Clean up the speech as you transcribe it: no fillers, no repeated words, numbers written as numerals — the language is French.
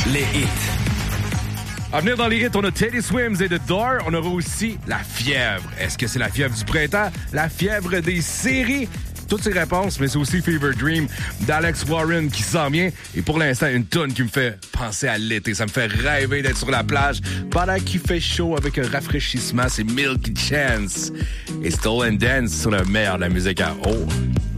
les hits. À venir dans les hits, on a Teddy Swims et The Door. On aura aussi la fièvre. Est-ce que c'est la fièvre du printemps? La fièvre des séries? Toutes ces réponses, mais c'est aussi Fever Dream d'Alex Warren qui s'en vient. Et pour l'instant, une toune qui me fait penser à l'été. Ça me fait rêver d'être sur la plage pendant qu'il fait chaud avec un rafraîchissement. C'est Milky Chance et Stolen Dance sur le meilleur de la musique à eau.